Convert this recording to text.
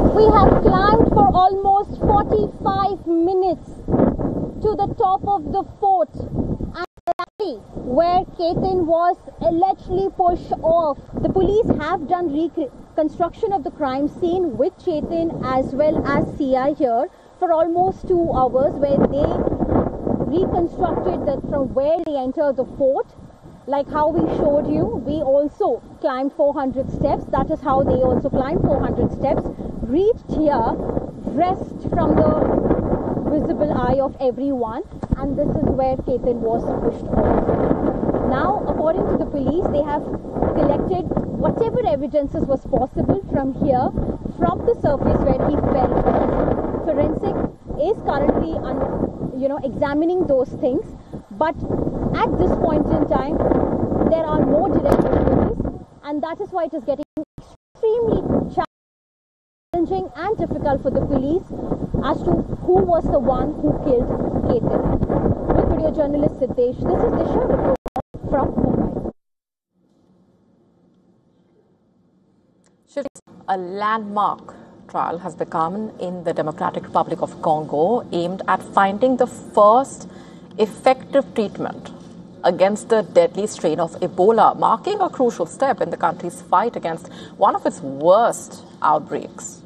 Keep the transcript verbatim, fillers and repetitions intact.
We have climbed for almost forty-five minutes to the top of the fort and the rally where Ketan was allegedly pushed off. The police have done reconstruction of the crime scene with Chetan as well as C I here for almost two hours where they reconstructed that from where they entered the fort. Like how we showed you, we also climbed four hundred steps. That is how they also climbed four hundred steps. Reached here, rest from the visible eye of everyone, and this is where Ketan was pushed off. Now, according to the police, they have collected whatever evidences was possible from here, from the surface where he fell off. Forensic is currently, un, you know, examining those things, but at this point in time, there are no direct evidence, and that is why it is getting extremely challenging and difficult for the police as to who was the one who killed Ketan. With video journalist Siddesh, this is Disha reporting from Mumbai. A landmark trial has become in the Democratic Republic of Congo, aimed at finding the first effective treatment against the deadly strain of Ebola, marking a crucial step in the country's fight against one of its worst outbreaks.